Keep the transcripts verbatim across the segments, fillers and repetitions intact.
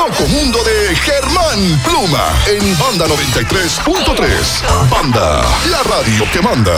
loco mundo de Germán Pluma en Banda noventa y tres punto tres. Banda, la radio que manda.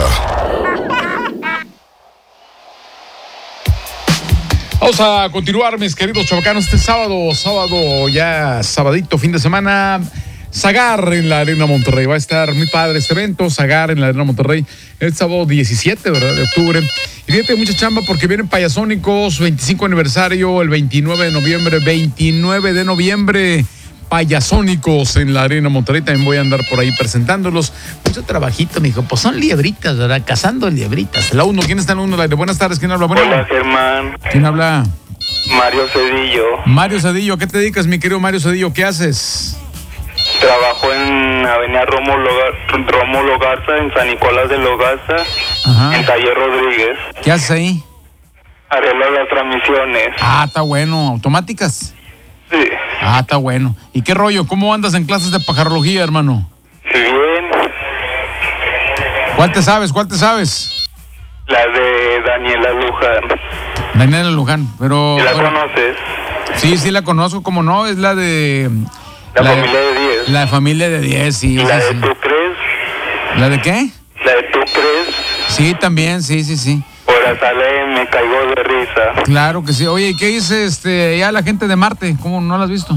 Vamos a continuar, mis queridos chavacanos, este sábado, sábado ya, sabadito, fin de semana, Sagar en la Arena Monterrey. Va a estar muy padre este evento, Sagar en la Arena Monterrey, el sábado diecisiete, ¿verdad?, de octubre. Y fíjate, mucha chamba porque vienen Payasónicos, veinticinco aniversario, el veintinueve de noviembre, veintinueve de noviembre, Payasónicos en la Arena Monterrey. También voy a andar por ahí presentándolos. Mucho trabajito, mijo. Pues son liebritas, ¿verdad? Cazando liebritas. La uno, ¿quién está en la uno? Buenas tardes, ¿quién habla? Bueno, hola, Germán. ¿Quién habla? Mario Cedillo. Mario Cedillo, ¿a qué te dedicas, mi querido Mario Cedillo? ¿Qué haces? Trabajo en Avenida Rómulo, Rómulo Garza, en San Nicolás de los Garza, Ajá. en Taller Rodríguez. ¿Qué haces ahí? Arreglo las transmisiones. Ah, está bueno. ¿Automáticas? Sí. Ah, está bueno. ¿Y qué rollo? ¿Cómo andas en clases de pajarología, hermano? Bien. ¿Cuál te sabes? ¿Cuál te sabes? La de Daniela Luján. Daniela Luján, pero... ¿La pero, conoces? Sí, sí la conozco, ¿cómo no? Es la de... La, la familia de diez. La familia de diez, sí. ¿Y la sí, de sí. Tú Crees? ¿La de qué? La de Tú Crees. Sí, también, sí, sí, sí. Por la sale Me Caigo de Risa. Claro que sí. Oye, ¿y qué dice este, ya la gente de Marte? ¿Cómo no la has visto?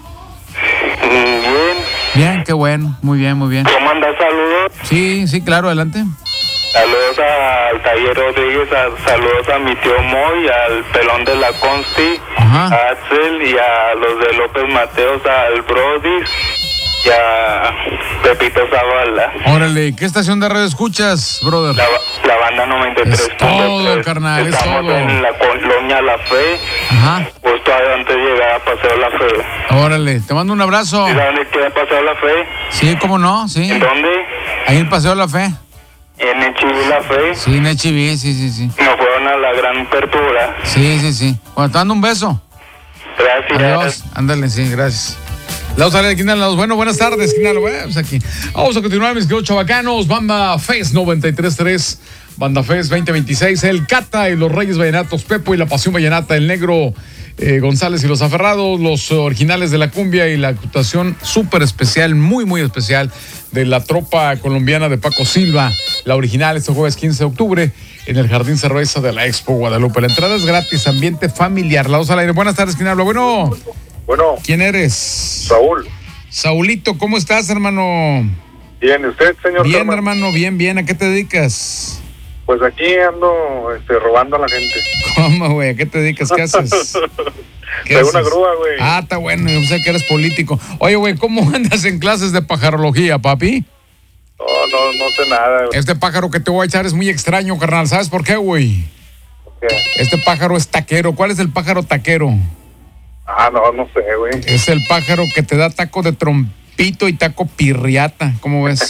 Bien. Bien, qué bueno. Muy bien, muy bien. ¿Cómo mandas saludos? Sí, sí, claro, adelante. Saludos al Taller Rodríguez, a, saludos a mi tío Moy, al Pelón de la Consti, Ajá. a Axel y a los de López Mateos, al Brody y a Pepito Zavala. Órale, ¿qué estación de radio escuchas, brother? La, la banda noventa y tres. Es todo, carnal, es Estamos todo. en la colonia La Fe, Ajá. justo antes de llegar a Paseo La Fe. Órale, te mando un abrazo. ¿Y dónde queda Paseo La Fe? Sí, cómo no, sí. ¿En dónde? Ahí en Paseo La Fe. En el Chiví La Fe. Sí, en H B, sí, sí, sí. Nos fueron a la gran apertura. Sí, sí, sí. Bueno, te mando un beso. Gracias. Adiós. Ándale, sí, gracias. Vamos a ver quién habla. Bueno, buenas tardes. ¿Quién habla? Bueno, pues aquí. Vamos a continuar, mis queridos chavacanos. Banda Fest noventa y tres punto tres. Banda Fest veinte veintiséis. El Cata y los Reyes Vallenatos. Pepo y la Pasión Vallenata. El Negro eh, González y los Aferrados. Los originales de la cumbia y la actuación súper especial, muy, muy especial, de la tropa colombiana de Paco Silva. La original este jueves quince de octubre en el Jardín Cerveza de la Expo Guadalupe. La entrada es gratis, ambiente familiar. La dos al aire. Buenas tardes, ¿quién habla? Bueno. Bueno. ¿Quién eres? Saúl. Saulito, ¿cómo estás, hermano? Bien, ¿y usted, señor? Bien, Carmen? hermano, bien, bien. ¿A qué te dedicas? Pues aquí ando este, robando a la gente. ¿Cómo, güey? ¿A qué te dedicas? ¿Qué haces? ¿Qué Traigo haces? una grúa, güey. Ah, está bueno, yo sé que eres político. Oye, güey, ¿cómo andas en clases de pajarología, papi? No, no, no sé nada, güey. Este pájaro que te voy a echar es muy extraño, carnal. ¿Sabes por qué, güey? ¿Qué? Este pájaro es taquero. ¿Cuál es el pájaro taquero? Ah, no, no sé, güey. Es el pájaro que te da taco de trompito y taco pirriata. ¿Cómo ves?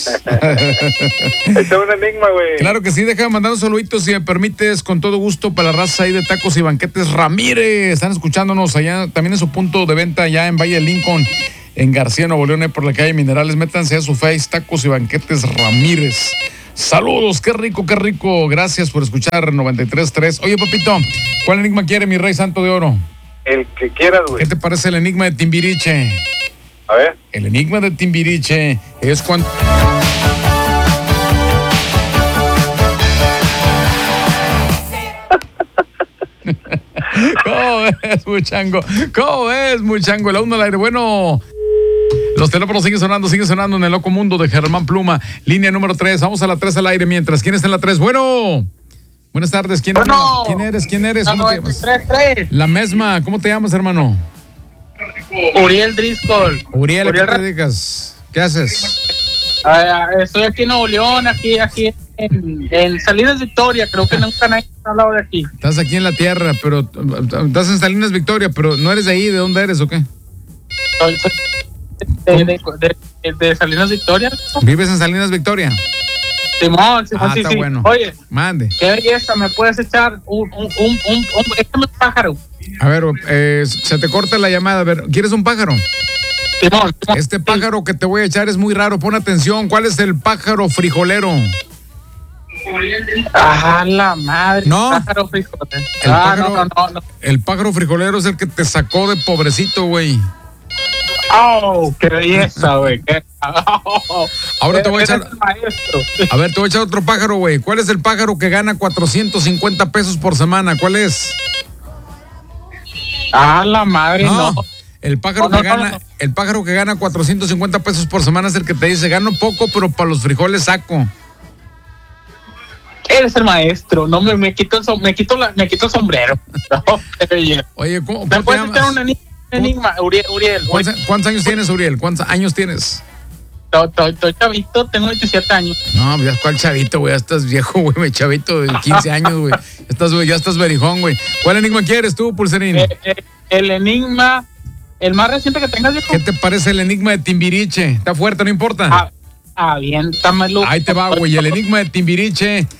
Este es un enigma, güey. Claro que sí, déjame mandar un saludito, si me permites, con todo gusto, para la raza ahí de Tacos y Banquetes Ramírez. Están escuchándonos allá, también en su punto de venta, allá en Valle de Lincoln, en García, Nuevo León, por la calle Minerales. Métanse a su Face, Tacos y Banquetes Ramírez. Saludos, qué rico, qué rico. Gracias por escuchar noventa y tres punto tres. Oye, papito, ¿cuál enigma quiere mi rey santo de oro? El que quieras, güey. ¿Qué te parece el enigma de Timbiriche? A ver. El enigma de Timbiriche es cuando... ¿Cómo es, muchango? ¿Cómo es, muchango? La uno al aire. Bueno, los teléfonos siguen sonando, siguen sonando en el loco mundo de Germán Pluma. Línea número tres. Vamos a la tres al aire mientras. ¿Quién está en la tres? Bueno. Buenas tardes. ¿Quién, bueno, ¿Quién eres? ¿Quién eres? ¿Cómo te llamas? tres tres. La misma. ¿Cómo te llamas, hermano? Uriel Driscoll. Uriel, ¿a Uriel qué te dedicas? ¿Qué haces? Ah, estoy aquí en Nuevo León, aquí, aquí en, en Salinas Victoria. Creo que nunca nadie ha hablado de aquí. Estás aquí en la tierra, pero estás en Salinas Victoria, pero no eres de ahí. ¿De dónde eres o qué? Soy de, de, de, de, de Salinas Victoria. ¿Vives en Salinas Victoria? Simón, Simón, Ah, sí, está sí. bueno. Oye, Mande. qué belleza, ¿me puedes echar un, un, un, un, un, échame un pájaro? A ver, eh, se te corta la llamada. A ver, ¿quieres un pájaro? Simón, Simón. Este pájaro que te voy a echar es muy raro. Pon atención. ¿Cuál es el pájaro frijolero? Ah, la madre. No. Pájaro frijolero. El Ah, pájaro, no, no, no, no. el pájaro frijolero es el que te sacó de pobrecito, güey. Oh, qué belleza, güey. Qué... Oh, Ahora te voy a eres echar. el maestro. A ver, te voy a echar otro pájaro, güey. ¿Cuál es el pájaro que gana cuatrocientos cincuenta pesos por semana? ¿Cuál es? Ah, la madre, no. No, el pájaro No, no, que no, gana, no. el pájaro que gana cuatrocientos cincuenta pesos por semana es el que te dice, gano poco, pero para los frijoles saco. Eres el maestro. No, me, me quito el som- me quito la, me quito el sombrero. No, qué belleza. Oye, ¿cómo, ¿Me cómo te puedes echar llamas? un enigma, un enigma, Uriel? Uriel, güey. ¿Cuántos, cuántos años tienes, Uriel? ¿Cuántos años tienes? Estoy, estoy chavito, tengo veintisiete años. No, ya cuál chavito, güey, ya estás viejo, güey, mi chavito de quince años, güey. Ya estás, güey, ya estás berijón, güey. ¿Cuál enigma quieres tú, Pulserín? Eh, eh, el enigma, el más reciente que tengas, viejo. ¿Qué te parece el enigma de Timbiriche? Está fuerte, no importa. Ah, aviéntamelo. Ahí te va, güey, el enigma de Timbiriche